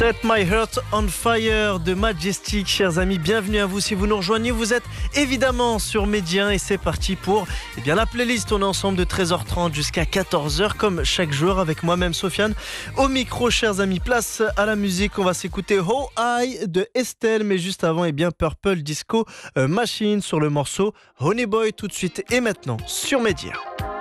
Set My Heart on Fire de Majestic, chers amis, bienvenue à vous. Si vous nous rejoignez, vous êtes évidemment sur Média et c'est parti pour la playlist. On est ensemble de 13h30 jusqu'à 14h comme chaque jour avec moi-même Sofiane. Au micro, chers amis, place à la musique. On va s'écouter How High de Estelle, mais juste avant, Purple Disco Machine sur le morceau Honey Boy tout de suite et maintenant sur Média.